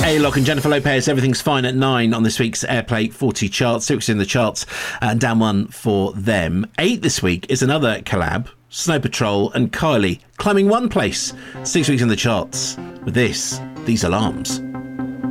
A-Lock and Jennifer Lopez, Everything's Fine at 9 on this week's Airplay 40 chart. 6 in the charts and down 1 for them. 8 this week is another collab, Snow Patrol and Kylie, climbing 1 place. 6 weeks in the charts with These Alarms.